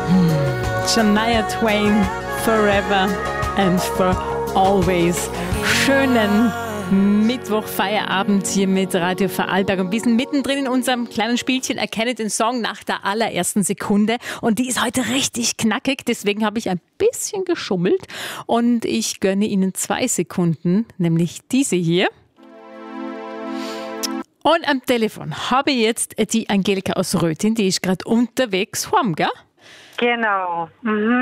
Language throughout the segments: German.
Shania Twain, Forever and for Always. Schönen Mittwoch-Feierabend hier mit Radio Vorarlberg. Und wir sind mittendrin in unserem kleinen Spielchen Erkenne den Song nach der allerersten Sekunde. Und die ist heute richtig knackig. Deswegen habe ich ein bisschen geschummelt. Und ich gönne Ihnen 2 Sekunden, nämlich diese hier. Und am Telefon habe ich jetzt die Angelika aus Röthin. Die ist gerade unterwegs heim, gell? Genau.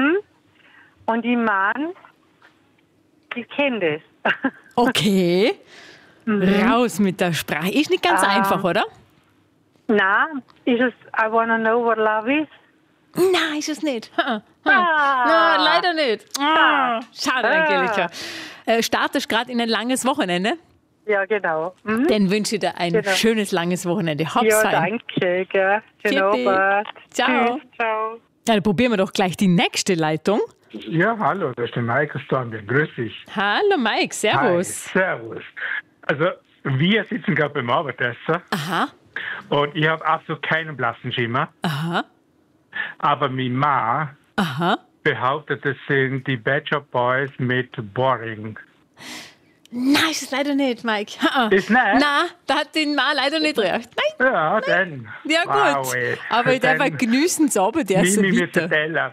Und die Mann, die kennt es. Okay. Raus mit der Sprache. Ist nicht ganz einfach, oder? Nein, ist es I Wanna Know What Love Is? Nein, ist es nicht. Nein, leider nicht. Schade, Angelika. Startest gerade in ein langes Wochenende? Ja, genau. Dann wünsche ich dir ein schönes, langes Wochenende. Hab's Ja, fein. danke. Gell. Schönen Abend. Ciao. Tschüss, ciao. Ja, dann probieren wir doch gleich die nächste Leitung. Ja, hallo, da ist der Mike aus Dornbirn. Grüß dich. Hallo Mike, servus. Hi, servus. Also, wir sitzen gerade beim Abendessen. Aha, Und ich habe absolut keinen blassen Schimmer. aha, Aber meine Ma aha. behauptet, das sind die Bad Shop Boys mit Boring. Nein, ist es leider nicht, Mike. Ist nicht? Nein, da hat den Mann leider nicht recht. Nein. Ja, dann. Ja gut, Wow, ey. aber ich darf Dann genießen es aber, der ist so nehme ich mir den weiter. Teller.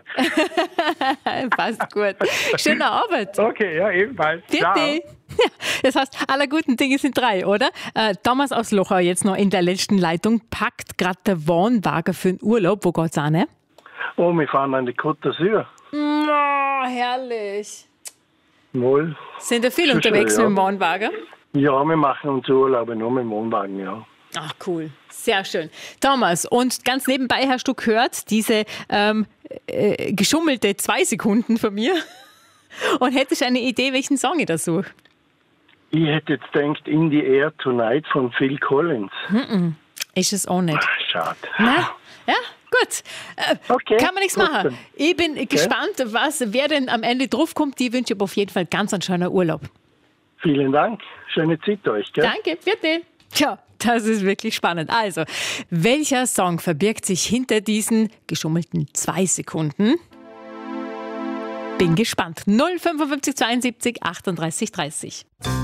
Passt gut. Schöne Arbeit. Okay, ja, ebenfalls. Ciao. Bitte. Ja, das heißt, aller guten Dinge sind 3, oder? Thomas aus Lochau jetzt noch in der letzten Leitung. Packt gerade der Wohnwagen für den Urlaub. Wo geht's an, ne? Oh, wir fahren an die Côte d'Azur. Oh, herrlich. Wohl. Sind da viel Schon unterwegs schön, mit dem Wohnwagen? Ja, wir machen uns Urlaub nur mit dem Wohnwagen, ja. Ach, cool. Sehr schön. Thomas, und ganz nebenbei hast du gehört, diese geschummelte 2 Sekunden von mir. Und hättest du eine Idee, welchen Song ich da suche? Ich hätte jetzt gedacht, In the Air Tonight von Phil Collins. Ist es auch nicht. Ach, schade. Na? Ja, gut. Okay, Kann man nichts gut machen. dann. Ich bin gespannt, wer denn am Ende draufkommt. Die wünsche ich aber auf jeden Fall ganz einen schönen Urlaub. Vielen Dank. Schöne Zeit euch, gell? Danke, bitte. Tja, das ist wirklich spannend. Also, welcher Song verbirgt sich hinter diesen geschummelten 2 Sekunden? Bin gespannt. 055 72 38 30.